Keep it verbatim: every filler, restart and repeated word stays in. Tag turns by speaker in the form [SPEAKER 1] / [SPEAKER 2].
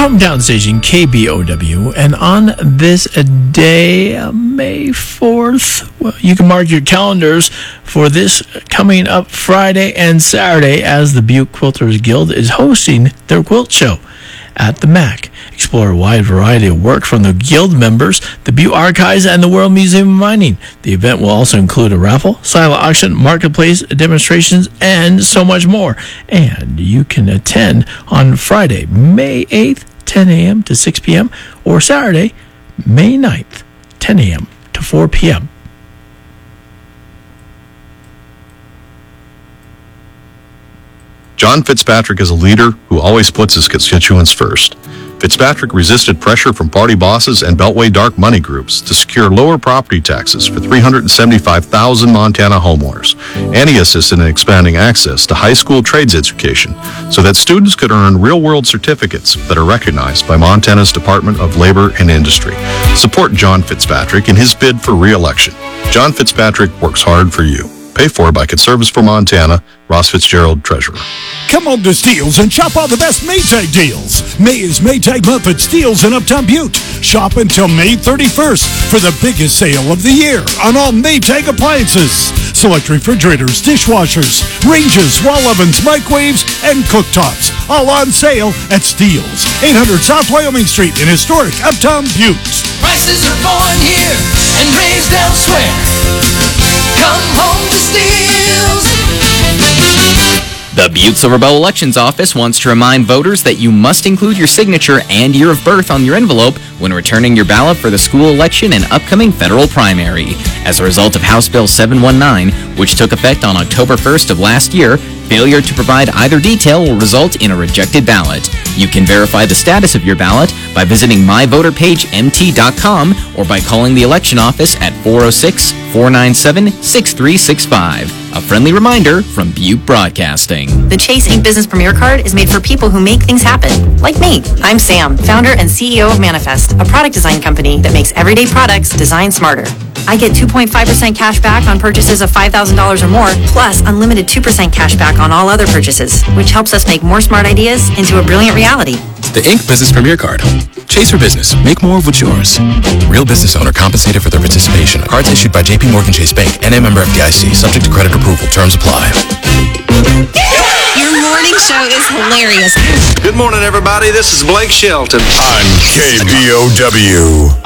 [SPEAKER 1] hometown station, K B O W. And on this day, uh, May fourth, well, you can mark your calendars for this coming up Friday and Saturday as the Butte Quilters Guild is hosting their quilt show at the M A C. Explore a wide variety of work from the Guild members, the Butte Archives, and the World Museum of Mining. The event will also include a raffle, silent auction, marketplace, demonstrations, and so much more. And you can attend on Friday, May eighth, ten a.m. to six p.m., or Saturday, May ninth, ten a.m. to four p.m.
[SPEAKER 2] John Fitzpatrick is a leader who always puts his constituents first. Fitzpatrick resisted pressure from party bosses and Beltway dark money groups to secure lower property taxes for three hundred seventy-five thousand Montana homeowners, and he assisted in expanding access to high school trades education so that students could earn real-world certificates that are recognized by Montana's Department of Labor and Industry. Support John Fitzpatrick in his bid for re-election. John Fitzpatrick works hard for you. Paid for by Conservatives for Montana, Ross Fitzgerald, Treasurer.
[SPEAKER 3] Come on to Steele's and shop all the best Maytag deals. May is Maytag month at Steele's in Uptown Butte. Shop until May thirty-first for the biggest sale of the year on all Maytag appliances. Select refrigerators, dishwashers, ranges, wall ovens, microwaves, and cooktops. All on sale at Steele's. eight hundred South Wyoming Street in historic Uptown Butte.
[SPEAKER 4] Prices are born here and raised elsewhere. Come home to Steele's.
[SPEAKER 5] The Butte Silver Bowl Elections Office wants to remind voters that you must include your signature and year of birth on your envelope when returning your ballot for the school election and upcoming federal primary. As a result of House Bill seven nineteen, which took effect on October first of last year, failure to provide either detail will result in a rejected ballot. You can verify the status of your ballot by visiting my voter page m t dot com or by calling the election office at four oh six, four nine seven, six three six five. A friendly reminder from Butte Broadcasting.
[SPEAKER 6] The Chase Ink Business Premier Card is made for people who make things happen, like me. I'm Sam, founder and C E O of Manifest, a product design company that makes everyday products designed smarter. I get two point five percent cash back on purchases of five thousand dollars or more, plus unlimited two percent cash back on all other purchases, which helps us make more smart ideas into a brilliant reality.
[SPEAKER 7] The Ink Business Premier Card. Chase for business. Make more of what's yours. Real business owner compensated for their participation. Cards issued by J P Morgan Chase Bank. N A member F D I C. Subject to credit approval. Terms apply.
[SPEAKER 8] Your morning show is hilarious.
[SPEAKER 9] Good morning, everybody. This is Blake Shelton.
[SPEAKER 10] On K B O W.